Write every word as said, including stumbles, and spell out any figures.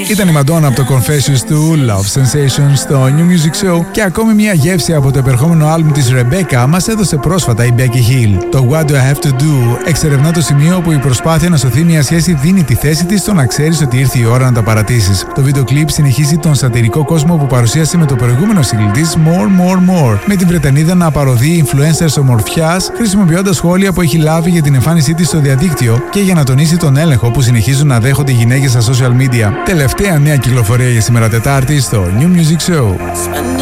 Ήταν η Madonna από το Confessions του Love Sensations στο New Music Show και ακόμη μια γεύση από το επερχόμενο άλμπουμ της Rebecca μας έδωσε πρόσφατα η Becky Hill. Το What Do I Have To Do εξερευνά το σημείο όπου η προσπάθεια να σωθεί μια σχέση δίνει τη θέση της στο να ξέρεις ότι ήρθε η ώρα να τα παρατήσεις. Το βίντεο κλιπ συνεχίζει τον σατυρικό κόσμο που παρουσίασε με το προηγούμενο single της More More More, με την Βρετανίδα να παροδεί influencers ομορφιάς χρησιμοποιώντας σχόλια που έχει λάβει για την εμφάνισή της στο διαδίκτυο και για να τονίσει τον έλεγχο που συνεχίζουν να δέχονται οι γυναίκες στα social media. Τελευταία νέα κυκλοφορία για σήμερα Τετάρτη στο New Music Show.